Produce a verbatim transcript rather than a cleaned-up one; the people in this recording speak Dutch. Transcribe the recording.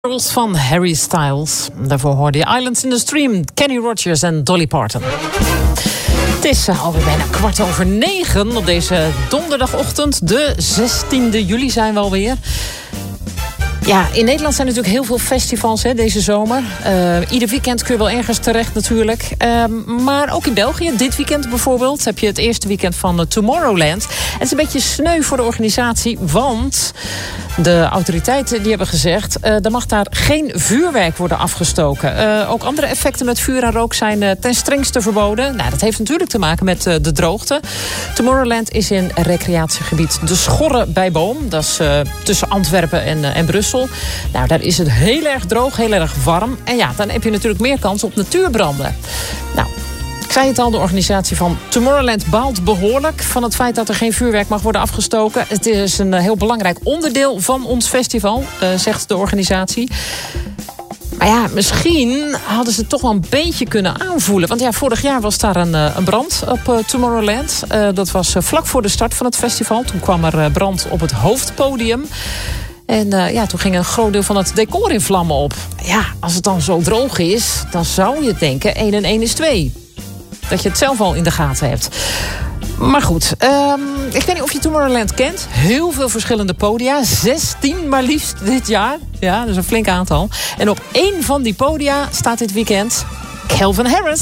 Girls van Harry Styles. Daarvoor hoorde je Islands in the Stream, Kenny Rogers en Dolly Parton. Het is alweer bijna kwart over negen op deze donderdagochtend. De zestiende juli zijn we alweer. Ja, in Nederland zijn natuurlijk heel veel festivals hè, deze zomer. Uh, ieder weekend kun je wel ergens terecht natuurlijk. Uh, maar ook in België, dit weekend bijvoorbeeld, heb je het eerste weekend van uh, Tomorrowland. Het is een beetje sneu voor de organisatie, want de autoriteiten die hebben gezegd, uh, er mag daar geen vuurwerk worden afgestoken. Uh, ook andere effecten met vuur en rook zijn uh, ten strengste verboden. Nou, dat heeft natuurlijk te maken met uh, de droogte. Tomorrowland is in recreatiegebied De Schorre bij Boom. Dat is uh, tussen Antwerpen en, uh, en Brussel. Nou, daar is het heel erg droog, heel erg warm. En ja, dan heb je natuurlijk meer kans op natuurbranden. Nou, ik zei het al, de organisatie van Tomorrowland baalt behoorlijk van het feit dat er geen vuurwerk mag worden afgestoken. Het is een heel belangrijk onderdeel van ons festival, uh, zegt de organisatie. Maar ja, misschien hadden ze het toch wel een beetje kunnen aanvoelen. Want ja, vorig jaar was daar een, een brand op uh, Tomorrowland. Uh, dat was uh, vlak voor de start van het festival. Toen kwam er uh, brand op het hoofdpodium. En uh, ja, toen ging een groot deel van het decor in vlammen op. Ja, als het dan zo droog is, dan zou je denken één en één is twee. Dat je het zelf al in de gaten hebt. Maar goed, um, ik weet niet of je Tomorrowland kent. Heel veel verschillende podia. zestien maar liefst dit jaar. Ja, dat is een flink aantal. En op één van die podia staat dit weekend Calvin Harris.